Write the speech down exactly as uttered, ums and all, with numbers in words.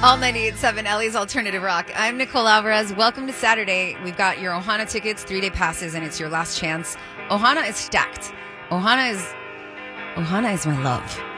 All ninety-eight point seven Ellie's Alternative Rock. I'm Nicole Alvarez. Welcome to Saturday. We've got your Ohana tickets, three-day passes, and it's your last chance. Ohana is stacked. Ohana is... Ohana is my love.